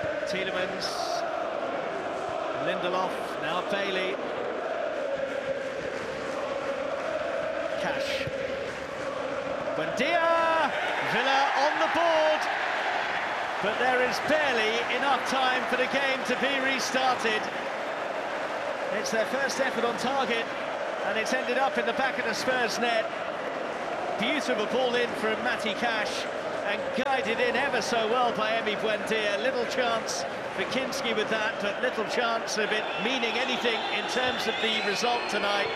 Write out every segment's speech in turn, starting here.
Tielemans, Lindelof, now Bailey. Cash. Buendia, Villa on the board. But there is barely enough time for the game to be restarted. It's their first effort on target, and it's ended up in the back of the Spurs net. Beautiful ball in from Matty Cash, and guided in ever so well by Emi Buendia. Little chance for Kinski with that, but little chance of it meaning anything in terms of the result tonight.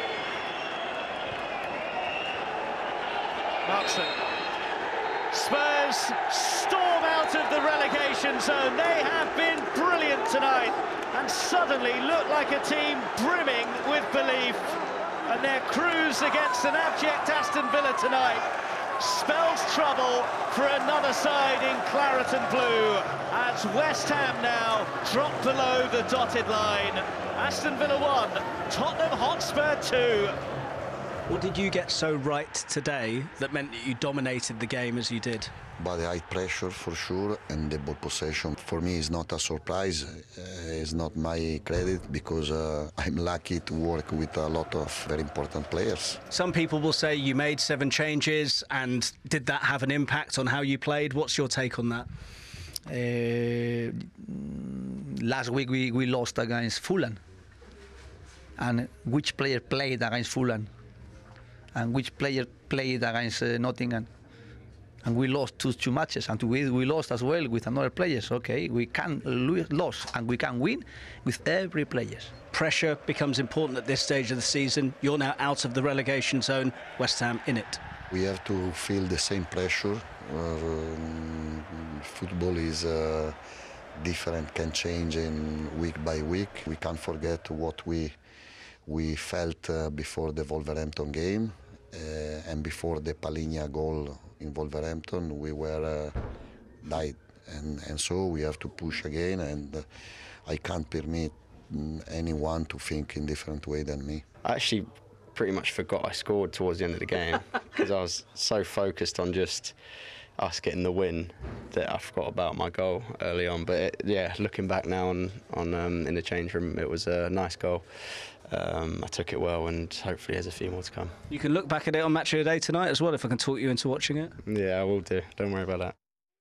Markson. Spurs storm out of the relegation zone. They have been brilliant tonight and suddenly look like a team brimming with belief. And their cruise against an abject Aston Villa tonight spells trouble for another side in claret and blue, as West Ham now drop below the dotted line. Aston Villa 1, Tottenham Hotspur 2. What did you get so right today that meant that you dominated the game as you did? But the high pressure for sure, and the ball possession for me is not a surprise. It's not my credit because I'm lucky to work with a lot of very important players. Some people will say you made 7 changes, and did that have an impact on how you played? What's your take on that? Last week we lost against Fulham. And which player played against Fulham? And which player played against Nottingham? And we lost two matches, and we lost as well with another players. Okay, we can lose and we can win with every player. Pressure becomes important at this stage of the season. You're now out of the relegation zone, West Ham in it. We have to feel the same pressure. Football is different, can change in week by week. We can't forget what we felt before the Wolverhampton game and before the Palhinha goal in Wolverhampton. We were died, and so we have to push again, and I can't permit anyone to think in different way than me. I actually pretty much forgot I scored towards the end of the game because I was so focused on just us getting the win that I forgot about my goal early on. But yeah, looking back now on in the change room, it was a nice goal. I took it well, and hopefully there's a few more to come. You can look back at it on Match of the Day tonight as well, if I can talk you into watching it. Yeah, I will do. Don't worry about that.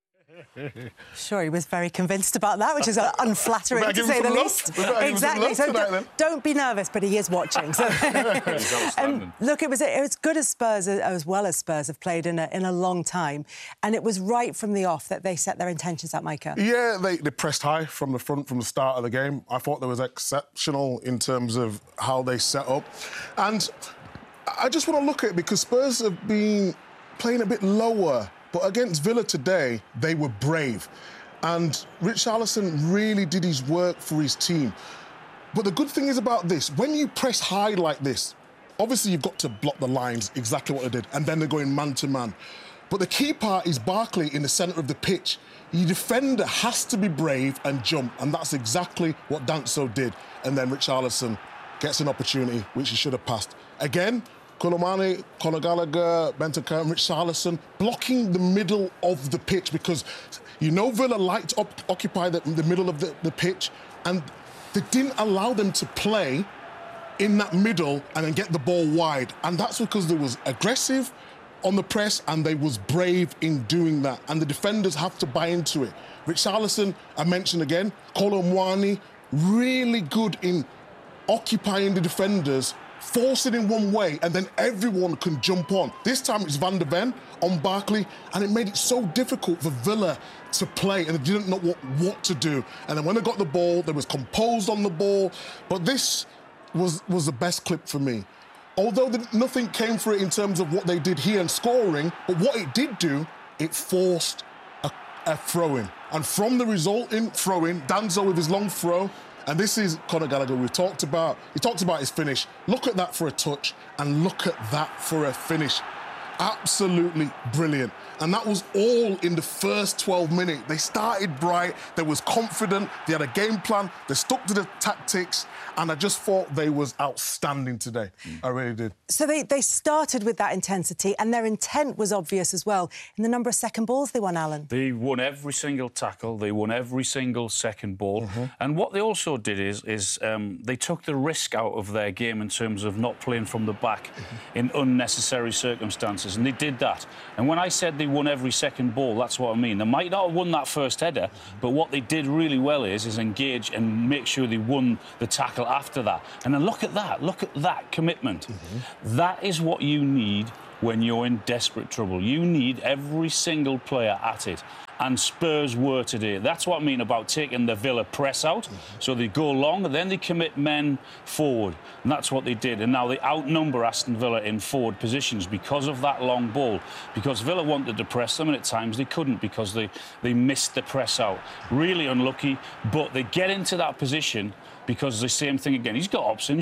Sure, he was very convinced about that, which is unflattering to say the least. Exactly. So don't be nervous, but he is watching. So. Look, it was good as Spurs, as well as Spurs have played in a long time, and it was right from the off that they set their intentions at Micah. Yeah, they pressed high from the front from the start of the game. I thought they was exceptional in terms of how they set up, and I just want to look at it because Spurs have been playing a bit lower. But against Villa today, they were brave. And Richarlison really did his work for his team. But the good thing is about this, when you press high like this, obviously you've got to block the lines, exactly what they did, and then they're going man-to-man. But the key part is Barkley in the centre of the pitch. Your defender has to be brave and jump, and that's exactly what Danso did. And then Richarlison gets an opportunity, which he should have passed. Again, Koulibaly, Conor Gallagher, Bentancur and Richarlison blocking the middle of the pitch because, you know, Villa liked to occupy the middle of the pitch, and they didn't allow them to play in that middle and then get the ball wide. And that's because they was aggressive on the press and they was brave in doing that. And the defenders have to buy into it. Richarlison, I mentioned again, Kolo Muani, really good in occupying the defenders, force it in one way, and then everyone can jump on. This time it's Van de Ven on Barkley, and it made it so difficult for Villa to play, and they didn't know what to do. And then when they got the ball, they was composed on the ball. But this was the best clip for me. Although nothing came for it in terms of what they did here and scoring, but what it did do, it forced a throw-in. And from the resulting throw-in, Danso with his long throw, and this is Conor Gallagher he talked about his finish. Look at that for a touch, and look at that for a finish. absolutely brilliant. And that was all in the first 12 minutes. They started bright, they was confident, they had a game plan, they stuck to the tactics, and I just thought they was outstanding today. I really did. So they started with that intensity, and their intent was obvious as well in the number of second balls they won, Alan. They won every single tackle, they won every single second ball. And what they also did is they took the risk out of their game in terms of not playing from the back in unnecessary circumstances, and they did that. And when I said they won every second ball, that's what I mean. They might not have won that first header, but what they did really well is engage and make sure they won the tackle after that. And then look at that commitment. That is what you need when you're in desperate trouble. You need every single player at it. And Spurs were today. That's what I mean about taking the Villa press out. So they go long, and then they commit men forward. And that's what they did. And now they outnumber Aston Villa in forward positions because of that long ball. Because Villa wanted to press them, and at times they couldn't because they missed the press out. Really unlucky, but they get into that position because the same thing again. He's got options.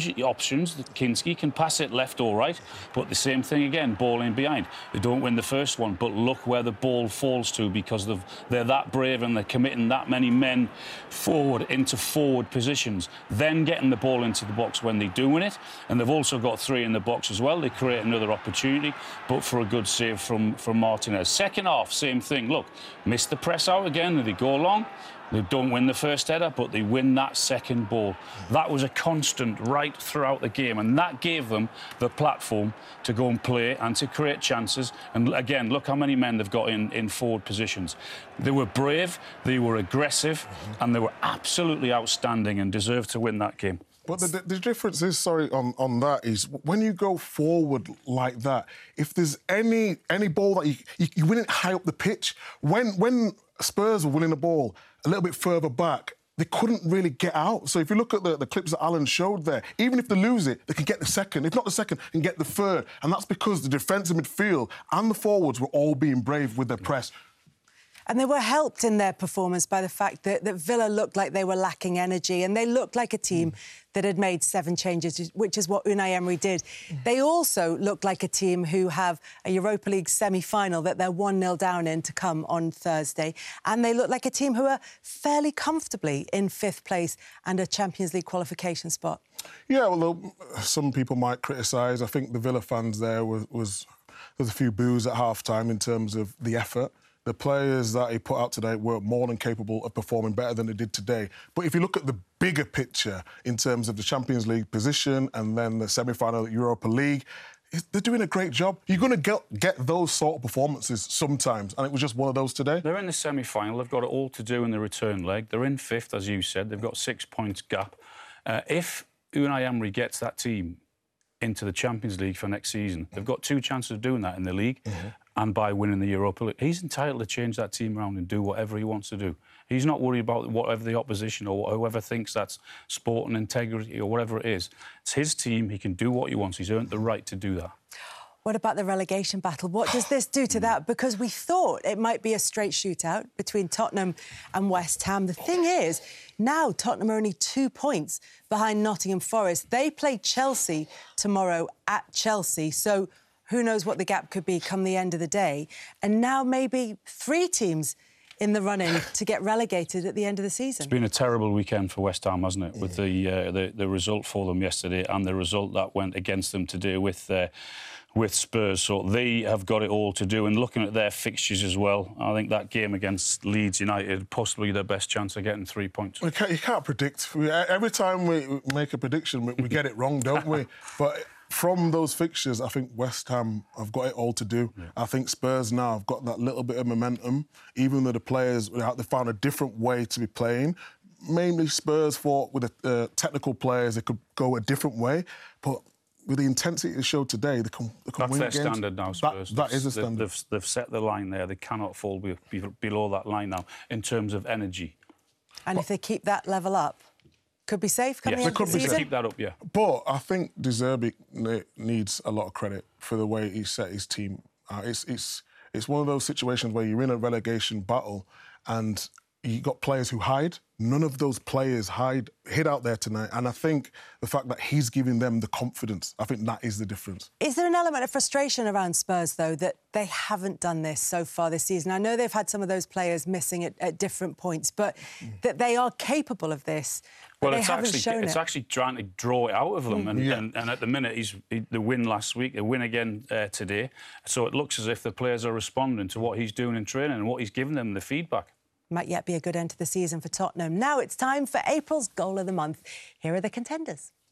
Kinski can pass it left or right, but the same thing again, ball in behind. They don't win the first one, but look where the ball falls to because they're that brave and they're committing that many men forward into forward positions, then getting the ball into the box when they do win it. And they've also got 3 in the box as well. They create another opportunity, but for a good save from Martinez. Second half, same thing. Look, missed the press out again, and they go long. They don't win the first header, but they win that second ball. That was a constant right throughout the game, and that gave them the platform to go and play and to create chances. And again, look how many men they've got in forward positions. They were brave, they were aggressive, and they were absolutely outstanding and deserved to win that game. But the difference is, sorry, on that is when you go forward like that, if there's any ball that you win it high up the pitch, when Spurs were winning the ball a little bit further back, they couldn't really get out. So if you look at the clips that Alan showed there, even if they lose it, they can get the second. If not the second, they can get the third. And that's because the defensive midfield and the forwards were all being brave with their press. And they were helped in their performance by the fact that Villa looked like they were lacking energy, and they looked like a team that had made 7 changes, which is what Unai Emery did. They also looked like a team who have a Europa League semi-final that they're 1-0 down in to come on Thursday. And they look like a team who are fairly comfortably in 5th place and a Champions League qualification spot. Yeah, well, some people might criticise. I think the Villa fans there there's a few boos at half-time in terms of the effort. The players that he put out today were more than capable of performing better than they did today. But if you look at the bigger picture in terms of the Champions League position and then the semi-final Europa League, they're doing a great job. You're going to get those sort of performances sometimes, and it was just one of those today. They're in the semi-final. They've got it all to do in the return leg. They're in 5th, as you said. They've got 6 points gap. If Unai Emery gets that team into the Champions League for next season, they've got 2 chances of doing that in the league. And by winning the Europa League. He's entitled to change that team around and do whatever he wants to do. He's not worried about whatever the opposition or whoever thinks that's sport and integrity or whatever it is. It's his team. He can do what he wants. He's earned the right to do that. What about the relegation battle? What does this do to that? Because we thought it might be a straight shootout between Tottenham and West Ham. The thing is, now Tottenham are only 2 points behind Nottingham Forest. They play Chelsea tomorrow at Chelsea, so who knows what the gap could be come the end of the day. And now maybe 3 teams in the running to get relegated at the end of the season. It's been a terrible weekend for West Ham, hasn't it? With the result for them yesterday and the result that went against them today with Spurs. So they have got it all to do. And looking at their fixtures as well, I think that game against Leeds United, possibly their best chance of getting 3 points. You can't predict. Every time we make a prediction, we get it wrong, don't we? But from those fixtures, I think West Ham have got it all to do. Yeah. I think Spurs now have got that little bit of momentum, even though the players, they found a different way to be playing. Mainly Spurs thought with the technical players, they could go a different way. But with the intensity they showed today, they can That's win their games. Standard now, Spurs. That is a standard. They've set the line there. They cannot fall below that line now in terms of energy. And if they keep that level up, could be safe coming into the season? Keep that up, yeah. But I think De Zerbi needs a lot of credit for the way he set his team. It's one of those situations where you're in a relegation battle and you got players who hide. None of those players hid out there tonight. And I think the fact that he's giving them the confidence, I think that is the difference. Is there an element of frustration around Spurs, though, that they haven't done this so far this season? I know they've had some of those players missing at different points, but that they are capable of this, but they haven't shown it. It's actually trying to draw it out of them. And at the minute, the win last week, the win again today. So it looks as if the players are responding to what he's doing in training and what he's giving them, the feedback. Might yet be a good end to the season for Tottenham. Now it's time for April's Goal of the Month. Here are the contenders.